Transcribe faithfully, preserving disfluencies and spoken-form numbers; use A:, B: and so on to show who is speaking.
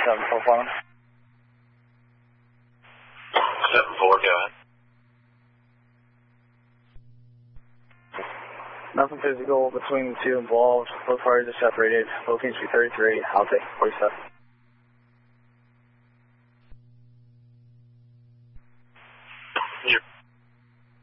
A: seven four, following.
B: seven four, go ahead.
A: Nothing physical between the two involved. Both parties are separated. Location thirty-three, I'll take forty-seven.